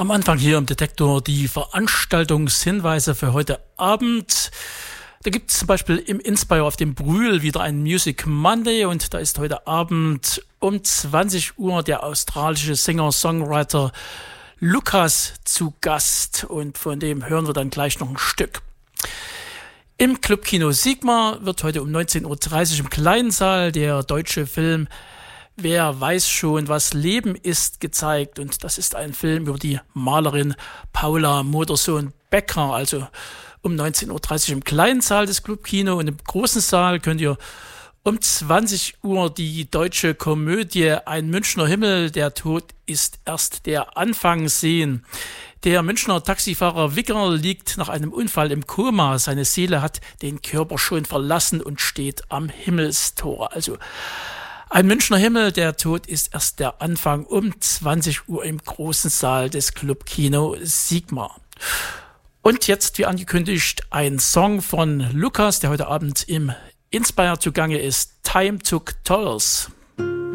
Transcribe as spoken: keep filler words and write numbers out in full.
Am Anfang hier im Detektor die Veranstaltungshinweise für heute Abend. Da gibt es zum Beispiel im Inspire auf dem Brühl wieder ein Music Monday und da ist heute Abend um zwanzig Uhr der australische Singer-Songwriter Lukas zu Gast und von dem hören wir dann gleich noch ein Stück. Im Clubkino Sigma wird heute um neunzehn Uhr dreißig im kleinen Saal der deutsche Film Wer weiß schon, was Leben ist gezeigt. Und das ist ein Film über die Malerin Paula Modersohn-Becker. Also um neunzehn Uhr dreißig im kleinen Saal des Clubkino und im großen Saal könnt ihr um zwanzig Uhr die deutsche Komödie Ein Münchner Himmel, der Tod ist erst der Anfang sehen. Der Münchner Taxifahrer Wickel liegt nach einem Unfall im Koma. Seine Seele hat den Körper schon verlassen und steht am Himmelstor. Also Ein Münchner Himmel, der Tod ist erst der Anfang um zwanzig Uhr im großen Saal des Clubkino Sigma. Und jetzt, wie angekündigt, ein Song von Lukas, der heute Abend im Inspire zugange ist. Time Took Tolls.